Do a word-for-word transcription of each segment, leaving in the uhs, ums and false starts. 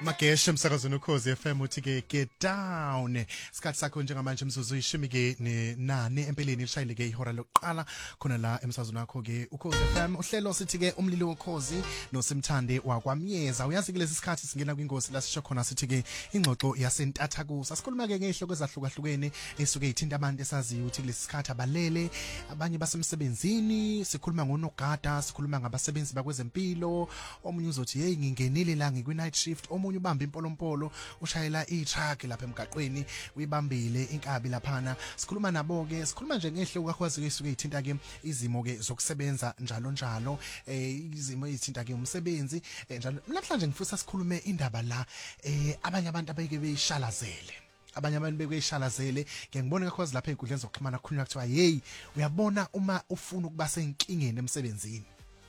Mageshe msakazweni ukhozi F M uthi ke get down isikhathi sakho njengamanje umzuzu uyishimi ke nane empeleni lishayile ke ihora lokuqala khona la emsazweni wakho ke ukhozi F M uhlelo sithi ke umlilo wokhozi nosimthande wakwamyeza uyazi kulesi sikhathi singena kwingosi la sisho khona sithi ke ingxoxo yasentatha kusa sikhuluma ke ngehloko ezahlukahlukene esuke ithinta abantu esaziyo ukuthi kulesi sikhathi abalele abanye basemsebenzini sikhuluma ngonogada sikhuluma ngabasebenzi bakwezempilo omunye uzothi hey ngingenile la ngikwi night shift omunye ubamba impolompolo ushayela i-truck lapha emgaqweni uyibambile inkabi laphana sikhuluma nabo ke sikhuluma nje ngehlelo kakwazi isuke ithinta ke izimo ke zokusebenza njalo njalo eh izimo ezithinta ke umsebenzi njalo namhlanje ngifisa sikhulume indaba la eh abanye abantu abeke beyishalazele abanye abantu bekweshalazele ke ngibona kakwazi lapha enkundleni zokuxhumana khulunywa kuthiwa hey uyabona uma ufuna ukuba senkingeni emsebenzini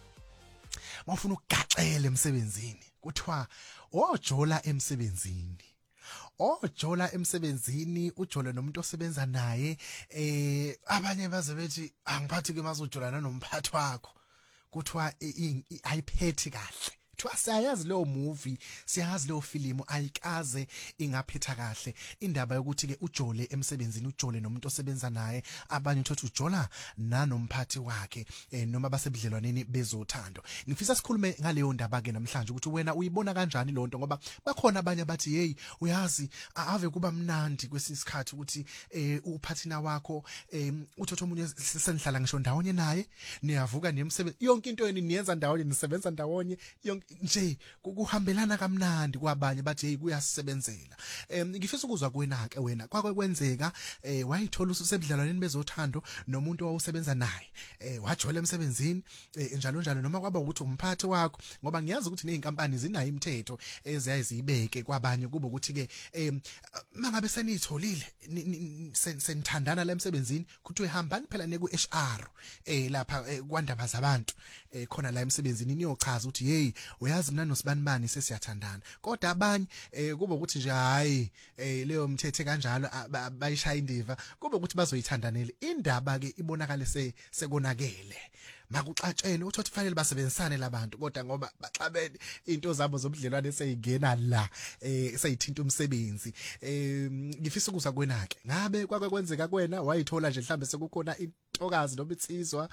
mawufuna ukugaxela emsebenzini kuthiwa ojola emsebenzini ojola emsebenzini ujole nomuntu osebenza naye eh abanye baze bethi angiphathi ke mazojola nomphathi wakho kuthiwa ayiphethi kahle kuthiwa siyayazi leyo movie siyayazi leyo film ayikaze ingaphetha kahle indaba yokuthi ke ujole emsebenzini ujole nomuntu osebenza naye abanye uthothi ujola nanomphathi wakhe eh, noma basebudlelwaneni bezothando ngifisa sikhulume ngaleyo ndaba ke namhlanje ukuthi wena uyibona kanjani lonto ngoba bakhona abanye bathi hey uyazi ave kuba mnandi kwesisikhathi ukuthi eh, uphathina wakho eh, uthothi umunye senihlala ngisho ndawonye naye niyavuka nemsebenzi yonke into yeni niyenza ndawonye nisebenza ndawonye yonke nje kuhambelana kamnandi kwabanye bathi hey kuyasebenzela em ngifisa ukuzwa kuwena ke wena kwakwe kwenzeka eh wayithola usebudlalwaneni bezothando nomuntu owusebenza naye eh wajola emsebenzini njalo njalo noma kwaba ukuthi umphathi wakho ngoba ngiyazi ukuthi nezinkampani zinayo imithetho eziyayizibeke kwabanye kuba ukuthi ke em mangabe senitholile senithandana la emsebenzini kuthi uhambani phela neku H R eh lapha kwandaba zabantu eh khona la emsebenzini niyochaza ukuthi hey uyazi mina nosibani sesiyathandana kodwa abanye eh kuba ukuthi nje hayi eh leyo mthethe kanjalo bayishaya indiva kuba ukuthi bazoyithandanela indaba ke ibonakala sekonakele makuxatshene uthothi kufanele basebenzisane labantu kodwa ngoba baxabene into zabo zobudlelwane seyingena la eh seyithinta umsebenzi eh ngifisa ukuza kwena ke ngabe kwakwe kwenzeka kwena wayithola nje mhlambe sekukhona intokazi noma itsizwa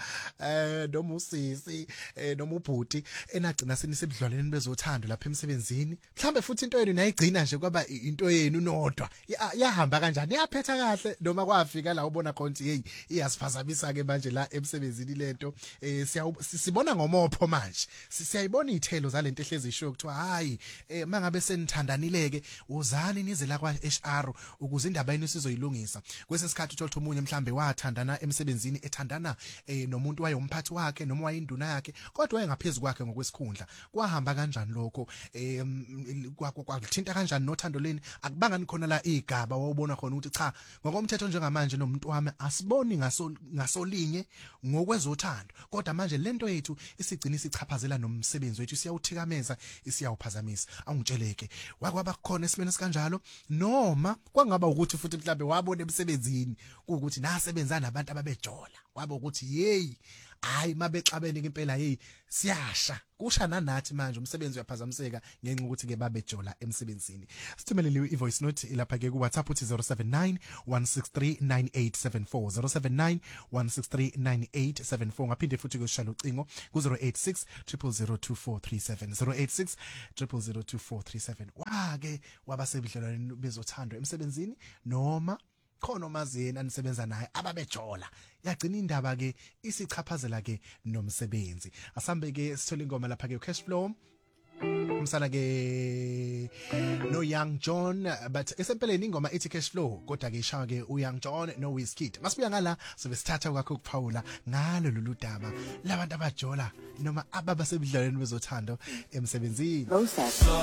eh noma usisi eh noma ubhuti enagcina senisebudlelwaneni bezothando lapha emsebenzini mhlambe futhi into yenu nayigcina nje kwaba into yenu nodwa yahamba kanjani yaphetha kahle noma kwafika la ubona khona ukuthi hey iyasiphazamisa ke manje la emsebenzini lento eh sibona ngomopho manje siyayibona izithelo zalento ehlezi isho kuthiwa hayi eh mangabe senithandanileke uzani nize la kwa H R ukuze indaba yenu sizoyilungisa kwesesikhathi uthola umunye mhlambe wathandana emsebenzini ethandana eh nomuntu wayomphathi wakhe noma wayinduna yakhe kodwa wayengaphezulu kwakhe ngokwesikhundla kwahamba kanjani lokho eh kwakuthinta kanjani nothando leni akubanga nikhona la igaba wawubona khona ukuthi cha ngokomthetho njengamanje nomuntu wami asiboni ngaso ngasolinye ngokwezothando kodwa manje lento yethu isigcina isichaphazela nomsebenzi wethu siyawuthikameza isiyawuphazamisa angitsheleke wakwaba khona esimene sikanjalo noma kwangaba ukuthi futhi mhlambe wabona emsebenzini ukuthi nasebenza nabantu ababejola waba ukuthi hey hayi mabexabene impela hey siyasha kusha nanathi manje umsebenzi uyaphazamiseka ngenxa ukuthi ke babejola emsebenzini sithumelele ivoice note lapha ke ku WhatsApp uthi zero seven nine one six three nine eight seven four zero seven nine one six three nine eight seven four ngaphinde futhi kushala ucingo ku zero eight six zero zero zero two four three seven zero eight six zero zero zero two four three seven wake wabasebudlelwaneni bezothando emsebenzini noma khona omazeni anisebenza naye ababejola yagcina indaba ke isichaphazela ke nomsebenzi asambe ke sithola ingoma lapha ke cash flow umsana ke no Young John but esempeleni ingoma ethi cash flow kodwa ke ishawa ke u Young John no Wizkid masibuya ngala sobe sithatha kwakho ukuphawula ngalo lolu daba labantu abajola noma ababa sebudlalweni bezothando emsebenzini